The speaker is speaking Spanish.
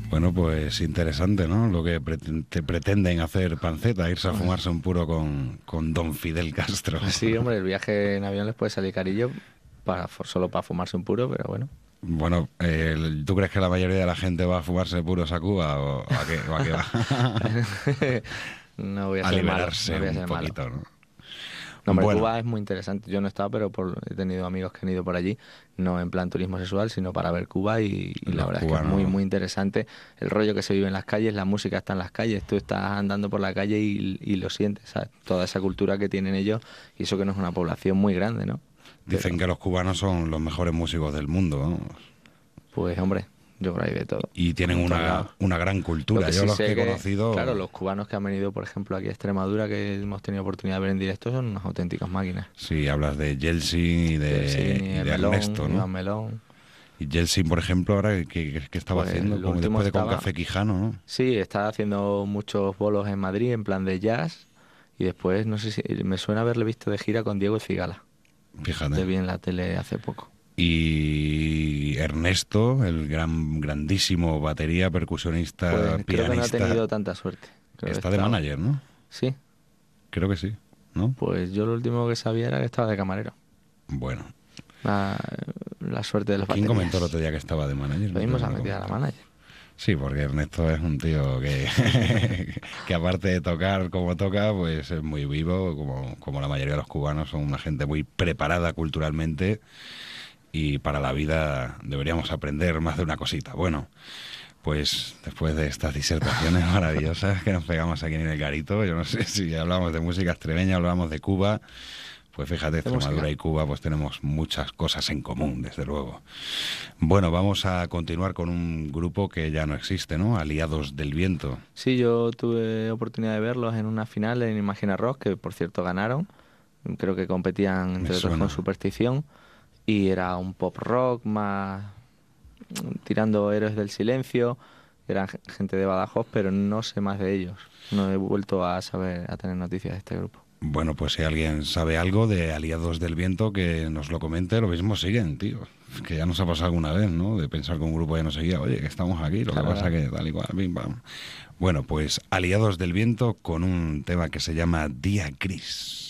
Bueno, pues interesante, ¿no? Lo que te pretenden hacer Panceta, irse a fumarse un puro con don Fidel Castro. Sí, hombre, el viaje en avión les puede salir carillo solo para fumarse un puro, pero bueno. Bueno, ¿tú crees que la mayoría de la gente va a fumarse puros a Cuba o a qué va? No voy a A ser malo, liberarse no voy a un ser malo. poquito, ¿no? No, hombre, Bueno, Cuba es muy interesante. Yo no he estado, pero he tenido amigos que han ido por allí, no en plan turismo sexual, sino para ver Cuba y la los verdad es que es muy, cubanos, muy interesante el rollo que se vive en las calles, la música está en las calles, tú estás andando por la calle y lo sientes, ¿sabes? Toda esa cultura que tienen ellos y eso que no es una población muy grande, ¿no? Pero, dicen que los cubanos son los mejores músicos del mundo, ¿no? pues, hombre, yo por ahí de todo, Y tienen en todos lados. una gran Lo cultura. que Yo sí los que sé he que, claro, conocido, los cubanos que han venido, por ejemplo, aquí a Extremadura, que hemos tenido oportunidad de ver en directo, son unas auténticas máquinas. sí, hablas de Yeltsin y Yeltsin y y de Melón, Ernesto, ¿no? Iván Melón. Y Yeltsin, por ejemplo, ahora, ¿qué estaba Pues haciendo? lo Como último después de Con estaba, Café Quijano, ¿no? sí, está haciendo muchos bolos en Madrid en plan de jazz y después, no sé si, me suena haberle visto de gira con Diego Cigala. Fíjate. Le vi en la tele hace poco. Y Ernesto, el grandísimo batería, percusionista, Pues creo que no ha pianista, tenido tanta suerte. Creo que está de estaba, manager, ¿no? sí, Creo que sí, ¿no? pues yo lo último que sabía era que estaba de camarero. Bueno, La, la suerte de los ¿quién comentó el otro baterías. día que estaba de manager? Lo No sé mismo se quién ha lo metido a la comentó. manager. Sí, porque Ernesto es un tío que, que aparte de tocar como toca, pues es muy vivo, como la mayoría de los cubanos, son una gente muy preparada culturalmente y para la vida deberíamos aprender más de una cosita. Bueno, pues después de estas disertaciones maravillosas que nos pegamos aquí en el Garito, yo no sé si hablamos de música extremeña, hablamos de Cuba, pues fíjate, De música. Extremadura y Cuba pues tenemos muchas cosas en común, desde luego. Bueno, vamos a continuar con un grupo que ya no existe, ¿no? Aliados del Viento. Sí, yo tuve oportunidad de verlos en una final en Imagina Rock, que por cierto ganaron. Creo que competían Me entre otros con suena. Superstición y era un pop rock más tirando Héroes del Silencio. Eran gente de Badajoz, pero no sé más de ellos. No he vuelto a saber, a tener noticias de este grupo. Bueno, pues si alguien sabe algo de Aliados del Viento, que nos lo comente, lo mismo siguen, tío. Que ya nos ha pasado alguna vez, ¿no? De pensar que un grupo ya no seguía, oye, que estamos aquí, lo que Claro, pasa claro. que tal y cual, bim, bam. Bueno, pues Aliados del Viento con un tema que se llama Día Gris.